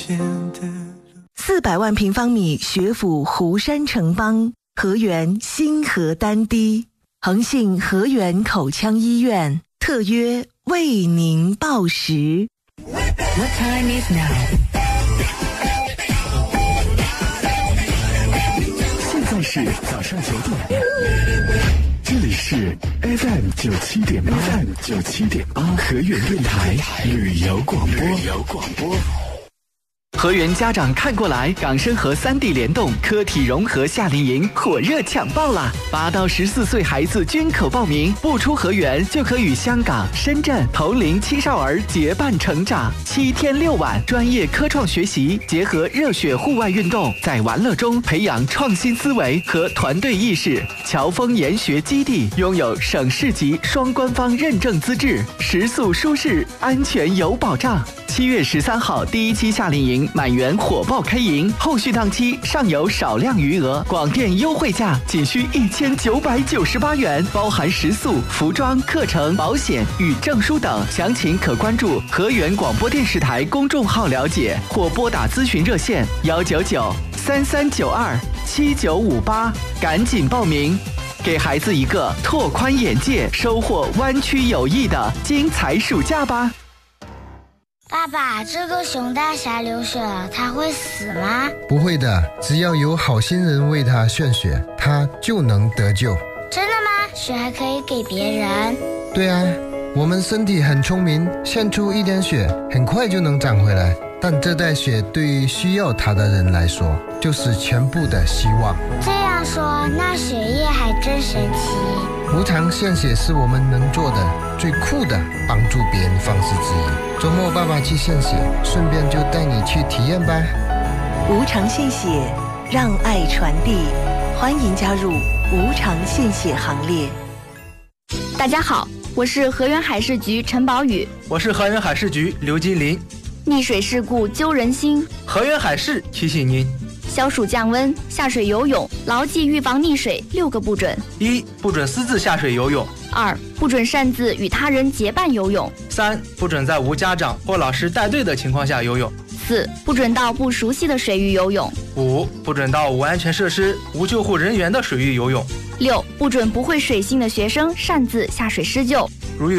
400万平方米学府湖山城邦，河源新河丹堤，恒信河源口腔医院特约为您报时。 What time is now? 现在是早上9点，这里是 FM 97.8河源电台旅游广播。 河源家长看过来，港深河3地联动科体融合夏令营火热抢报啦！8到14岁孩子均可报名，不出河源就可与香港、深圳同龄青少儿结伴成长。7天6晚，专业科创学习，结合热血户外运动，在玩乐中培养创新思维和团队意识。侨丰研学基地拥有省市级双官方认证资质，食宿舒适，安全有保障。7月13号第1期夏令营满员火爆开营，后续档期尚有少量余额，广电优惠价仅需1998元，包含食宿、服装、课程、保险与证书等。详情可关注河源广播电视台公众号了解，或拨打咨询热线199-3392-7958，赶紧报名，给孩子一个拓宽眼界、收获湾区友谊的精彩暑假吧。 爸爸，这个熊大侠流血了，他会死吗？ 不会的，只要有好心人为他献血，他就能得救。 真的吗？血还可以给别人？ 对啊，我们身体很聪明，献出一点血很快就能长回来，但这袋血对于需要它的人来说就是全部的希望。 这样说，那血液还真神奇。 无偿献血是我们能做的最酷的帮助别人方式之一。周末爸爸去献血，顺便就带你去体验吧。 无偿献血，让爱传递，欢迎加入无偿献血行列。 大家好，我是河源海事局陈宝宇。 我是河源海事局刘金林。 溺水事故揪人心， 河源海事提醒您： 消暑降温，下水游泳，牢记预防溺水6个不准。 1. 不准私自下水游泳。 2. 不准擅自与他人结伴游泳。 3. 不准在无家长或老师带队的情况下游泳。 4. 不准到不熟悉的水域游泳。 5. 不准到无安全设施、无救护人员的水域游泳。 6. 不准不会水性的学生擅自下水施救。